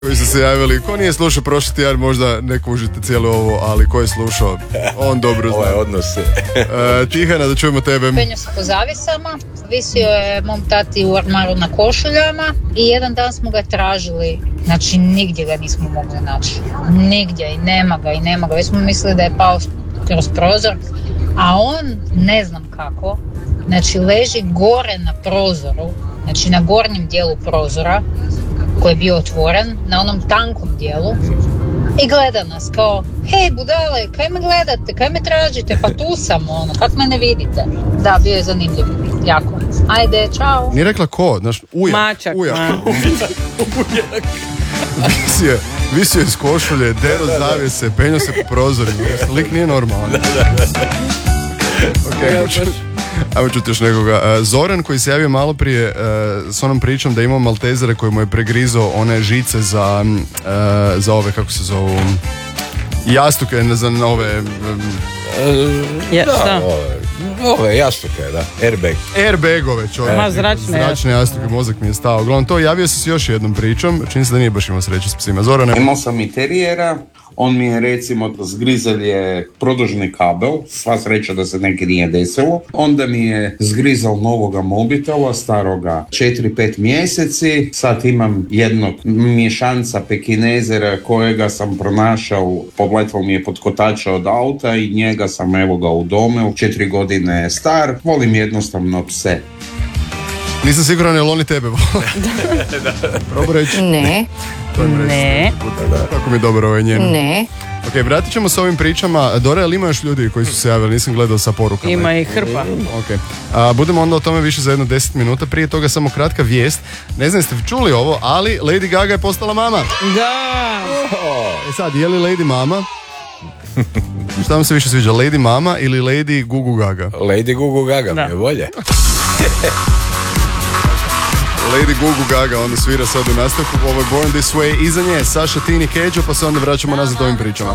koji su se javili. Ko nije slušao prošli tjedan, možda ne kužite cijelo ovo, ali ko je slušao, on dobro zna. Ovaj odnos. Tihana, da čujemo tebe. Penio se po zavisama, visio je mom tati u ormaru na košuljama i jedan dan smo ga tražili, znači nigdje ga nismo mogli naći. Nigdje, i nema ga. Već smo mislili da je pao kroz prozor, a on, ne znam kako, znači leži gore na prozoru, znači na gornjem dijelu prozora, koji je bio otvoren, na onom tankom dijelu, i gleda nas kao, hej budale, kaj me gledate, kaj me tražite, pa tu sam, kak me ne vidite. Da, bio je zanimljiv, jako. Ajde, čao. Nije rekla ko, znaš, ujak. Mačak. Ujak. Visio je iz košulje, dero zavjese, penio se po prozorima. Lik nije normalan. Ajmo čuti još nekoga. Zoran koji se javio malo prije s onom pričom da imao maltezera koji mu je pregrizao one žice za ove, kako se zovu, jastuke, za ove... Ove jastuke, da, airbagove, čovjek. Zračne jastuke, mozak mi je stao. Uglavnom to, javio se s još jednom pričom, čini se da nije baš imao sreće s psima. Zoran, imao sam i terijera, on mi je recimo zgrizal je produžni kabel, sva sreća da se neki nije desilo. Onda mi je zgrizal novoga mobitela, staroga 4-5 mjeseci. Sad imam jednog mješanca pekinezera kojega sam pronašao, podletao mi je pod kotača od auta i njega sam evo ga udomio, 4 godine je star. Volim jednostavno pse. Nisam siguran je li oni tebe vole. Probu reći. Ne. Ne. Kako mi je dobro ovaj njen. Ne. Ok, vratit ćemo s ovim pričama. Dora, ali ima još ljudi koji su se javili? Nisam gledao sa porukama. Ima i hrpa. Ok. Budemo onda o tome više za jedno 10 minuta. Prije toga samo kratka vijest. Ne znam jeste čuli ovo, ali Lady Gaga je postala mama. Da. E sad, je li Lady mama? Šta vam se više sviđa, Lady mama ili Lady Gugu Gaga? Lady Gugu Gaga, mi je bolje. Lady Gugu Gaga, onda svira sad u nastavku. Ovo je Born This Way, iza nje Saša, Tini, Keđo, pa se onda vraćamo nazad ovim pričama.